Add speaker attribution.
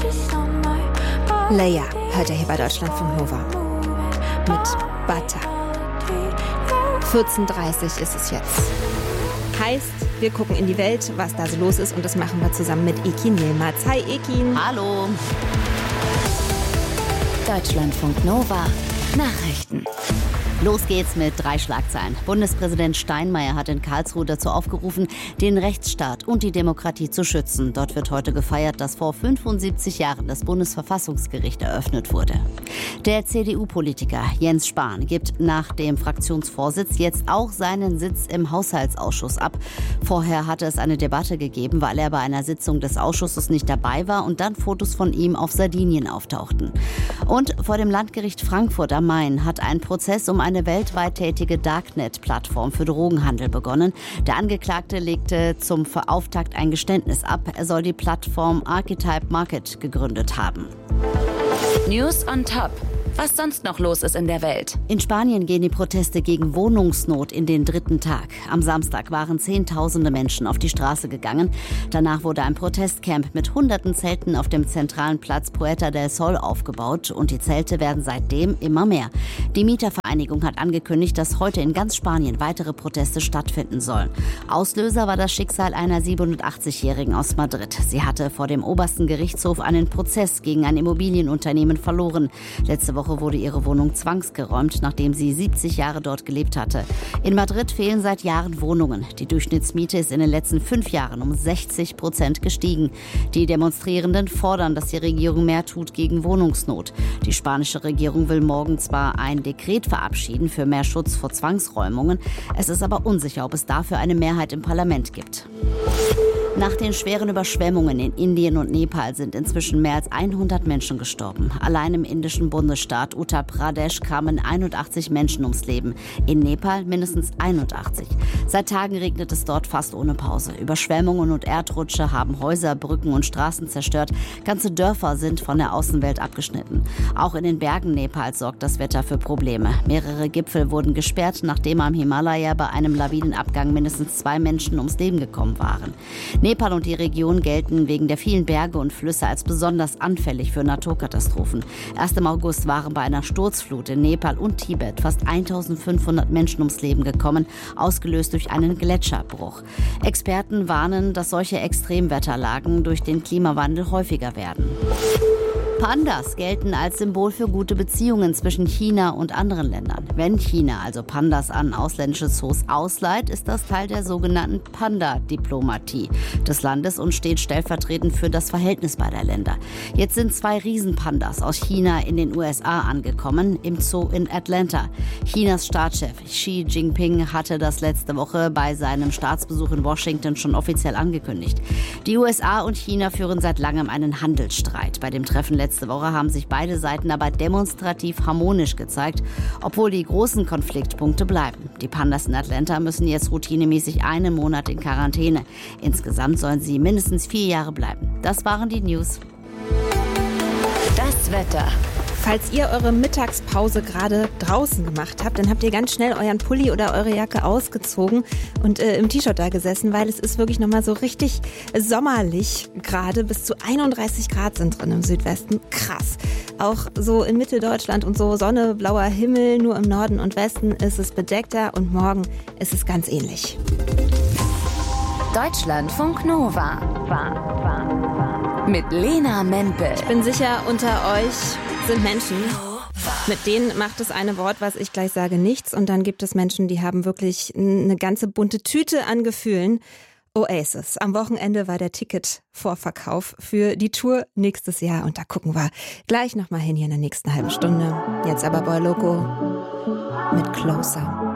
Speaker 1: Leia hört ihr hier bei Deutschlandfunk Nova mit Butter. 14:30 ist es jetzt. Heißt, wir gucken in die Welt, was da so los ist, und das machen wir zusammen mit Ekin Yilmaz. Hi Ekin.
Speaker 2: Hallo. Deutschlandfunk Nova Nachrichten. Los geht's mit 3 Schlagzeilen. Bundespräsident Steinmeier hat in Karlsruhe dazu aufgerufen, den Rechtsstaat und die Demokratie zu schützen. Dort wird heute gefeiert, dass vor 75 Jahren das Bundesverfassungsgericht eröffnet wurde. Der CDU-Politiker Jens Spahn gibt nach dem Fraktionsvorsitz jetzt auch seinen Sitz im Haushaltsausschuss ab. Vorher hatte es eine Debatte gegeben, weil er bei einer Sitzung des Ausschusses nicht dabei war und dann Fotos von ihm auf Sardinien auftauchten. Und vor dem Landgericht Frankfurt am Main hat ein Prozess um eine weltweit tätige Darknet-Plattform für Drogenhandel begonnen. Der Angeklagte legte zum Auftakt ein Geständnis ab. Er soll die Plattform Archetype Market gegründet haben.
Speaker 3: News on Top. Was sonst noch los ist in der Welt.
Speaker 2: In Spanien gehen die Proteste gegen Wohnungsnot in den 3. Tag. Am Samstag waren Zehntausende Menschen auf die Straße gegangen. Danach wurde ein Protestcamp mit hunderten Zelten auf dem zentralen Platz Puerta del Sol aufgebaut. Und die Zelte werden seitdem immer mehr. Die Mietervereinigung hat angekündigt, dass heute in ganz Spanien weitere Proteste stattfinden sollen. Auslöser war das Schicksal einer 87-Jährigen aus Madrid. Sie hatte vor dem obersten Gerichtshof einen Prozess gegen ein Immobilienunternehmen verloren. Letzte Woche wurde ihre Wohnung zwangsgeräumt, nachdem sie 70 Jahre dort gelebt hatte. In Madrid fehlen seit Jahren Wohnungen. Die Durchschnittsmiete ist in den letzten 5 Jahren um 60% gestiegen. Die Demonstrierenden fordern, dass die Regierung mehr tut gegen Wohnungsnot. Die spanische Regierung will morgen zwar ein Dekret verabschieden für mehr Schutz vor Zwangsräumungen. Es ist aber unsicher, ob es dafür eine Mehrheit im Parlament gibt. Nach den schweren Überschwemmungen in Indien und Nepal sind inzwischen mehr als 100 Menschen gestorben. Allein im indischen Bundesstaat Uttar Pradesh kamen 81 Menschen ums Leben. In Nepal mindestens 81. Seit Tagen regnet es dort fast ohne Pause. Überschwemmungen und Erdrutsche haben Häuser, Brücken und Straßen zerstört. Ganze Dörfer sind von der Außenwelt abgeschnitten. Auch in den Bergen Nepals sorgt das Wetter für Probleme. Mehrere Gipfel wurden gesperrt, nachdem am Himalaya bei einem Lawinenabgang mindestens 2 Menschen ums Leben gekommen waren. Nepal und die Region gelten wegen der vielen Berge und Flüsse als besonders anfällig für Naturkatastrophen. Erst im August waren bei einer Sturzflut in Nepal und Tibet fast 1500 Menschen ums Leben gekommen, ausgelöst durch einen Gletscherbruch. Experten warnen, dass solche Extremwetterlagen durch den Klimawandel häufiger werden. Pandas gelten als Symbol für gute Beziehungen zwischen China und anderen Ländern. Wenn China also Pandas an ausländische Zoos ausleiht, ist das Teil der sogenannten Panda-Diplomatie des Landes und steht stellvertretend für das Verhältnis beider Länder. Jetzt sind 2 Riesenpandas aus China in den USA angekommen, im Zoo in Atlanta. Chinas Staatschef Xi Jinping hatte das letzte Woche bei seinem Staatsbesuch in Washington schon offiziell angekündigt. Die USA und China führen seit langem einen Handelsstreit. Bei dem Treffen letzte Woche haben sich beide Seiten aber demonstrativ harmonisch gezeigt, obwohl die großen Konfliktpunkte bleiben. Die Pandas in Atlanta müssen jetzt routinemäßig einen Monat in Quarantäne. Insgesamt sollen sie mindestens 4 Jahre bleiben. Das waren die News.
Speaker 3: Das Wetter.
Speaker 1: Falls ihr eure Mittagspause gerade draußen gemacht habt, dann habt ihr ganz schnell euren Pulli oder eure Jacke ausgezogen und im T-Shirt da gesessen, weil es ist wirklich nochmal so richtig sommerlich gerade. Bis zu 31 Grad sind drin im Südwesten. Krass. Auch so in Mitteldeutschland und so Sonne, blauer Himmel. Nur im Norden und Westen ist es bedeckter und morgen ist es ganz ähnlich.
Speaker 3: Deutschlandfunk Nova. Mit Lena Mempel.
Speaker 1: Ich bin sicher, unter euch sind Menschen, mit denen macht das eine Wort, was ich gleich sage, nichts. Und dann gibt es Menschen, die haben wirklich eine ganze bunte Tüte an Gefühlen. Oasis. Am Wochenende war der Ticketvorverkauf für die Tour nächstes Jahr. Und da gucken wir gleich nochmal hin hier in der nächsten halben Stunde. Jetzt aber Boy Loco mit Closer.